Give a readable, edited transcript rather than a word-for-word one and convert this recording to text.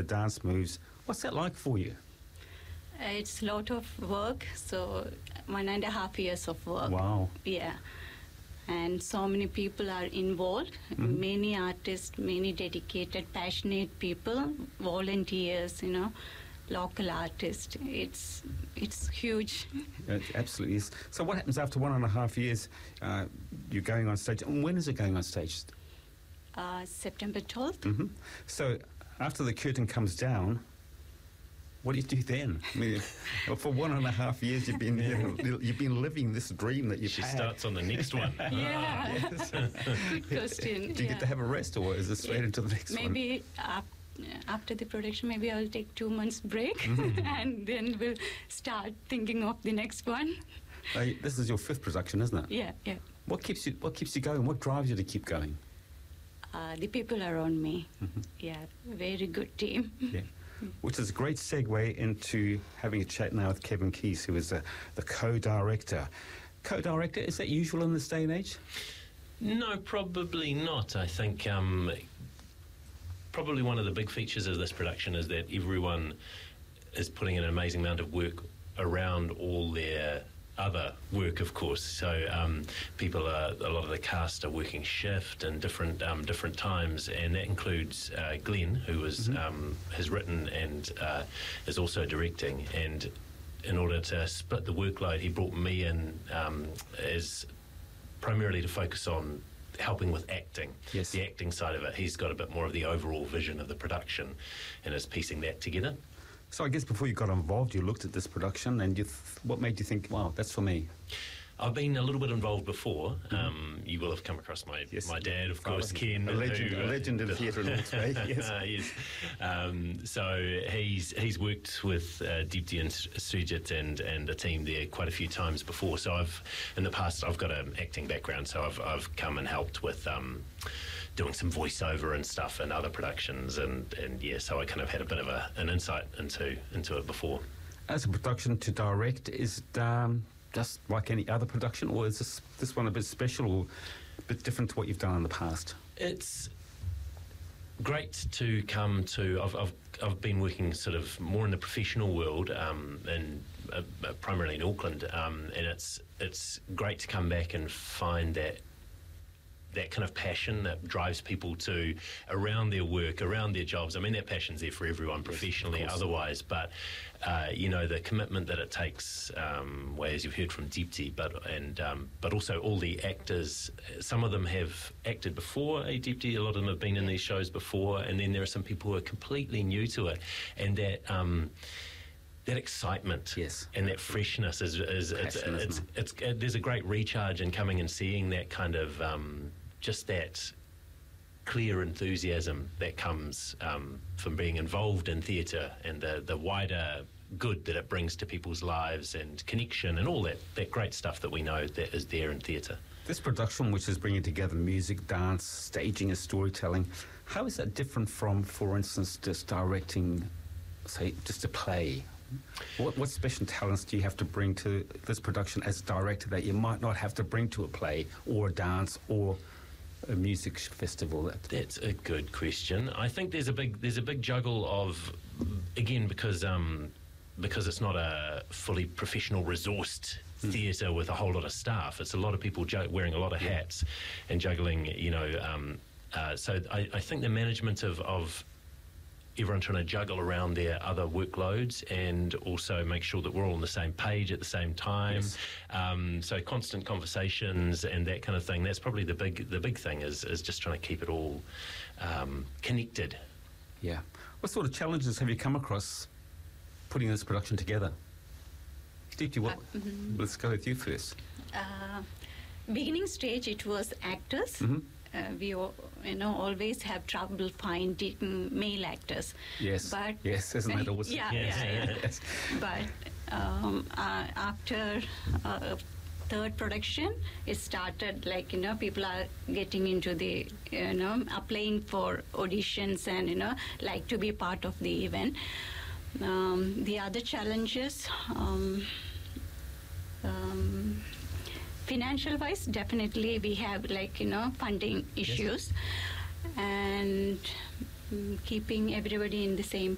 dance moves. What's that like for you? It's a lot of work, so 1.5 years of work. Wow. Yeah. And so many people are involved, many artists, many dedicated, passionate people, volunteers, local artists. It's huge. It absolutely is. So what happens after 1.5 years? You're going on stage. And when is it going on stage? September 12th. So after the curtain comes down, what do you do then? I mean, for 1.5 years you've been living this dream that you've had. She starts on the next one. Yeah. Yes. Good question. Do you get to have a rest, or is it straight into the next one? Maybe after the production, maybe I'll take 2 months break and then we'll start thinking of the next one. This is your 5th production, isn't it? Yeah. What keeps you going? What drives you to keep going? The people around me. Yeah, very good team. Yeah. Which is a great segue into having a chat now with Kevin Keys, who is the co-director. Co-director, is that usual in this day and age? No, probably not. I think probably one of the big features of this production is that everyone is putting an amazing amount of work around all their other work, of course. So a lot of the cast are working shift and different times, and that includes Glenn, who has written and is also directing. And in order to split the workload, he brought me in as primarily to focus on helping with acting, the acting side of it. He's got a bit more of the overall vision of the production and is piecing that together. So I guess before you got involved, you looked at this production, and what made you think, wow, that's for me? I've been a little bit involved before. You will have come across my dad, of course, Ken. A legend in theatre in Hawke's Bay, yes. So he's worked with Deepti and Sujit and the team there quite a few times before. So in the past, I've got an acting background, so I've come and helped with doing some voiceover and stuff in other productions, and so I kind of had a bit of an insight into it before. As a production to direct, is it just like any other production, or is this one a bit special or a bit different to what you've done in the past? It's great to come to. I've been working sort of more in the professional world, and primarily in Auckland, and it's great to come back and find that kind of passion that drives people to around their work, around their jobs. I mean, that passion's there for everyone, professionally, otherwise, but the commitment that it takes, as you've heard from Deepti, but also all the actors. Some of them have acted before Deepti, a lot of them have been in these shows before, and then there are some people who are completely new to it, and that excitement and that freshness is there's a great recharge in coming and seeing that kind of just that clear enthusiasm that comes from being involved in theatre, and the wider good that it brings to people's lives and connection and all that great stuff that we know that is there in theatre. This production, which is bringing together music, dance, staging and storytelling, how is that different from, for instance, just directing, say, just a play? What special talents do you have to bring to this production as a director that you might not have to bring to a play or a dance or a music festival? That's a good question. I think there's a big juggle of, again, because it's not a fully professional resourced theatre with a whole lot of staff. It's a lot of people wearing a lot of hats and juggling. So I think the management of everyone trying to juggle around their other workloads and also make sure that we're all on the same page at the same time. So constant conversations and that kind of thing. That's probably the big thing is just trying to keep it all connected. Yeah. What sort of challenges have you come across putting this production together? Deepti, let's go with you first. Beginning stage, it was actors. We always have trouble finding male actors. Yes, isn't that always? Yes. But after third production, it started people are getting into the applying for auditions and like to be part of the event. The other challenges. Financial wise, definitely we have funding issues and keeping everybody in the same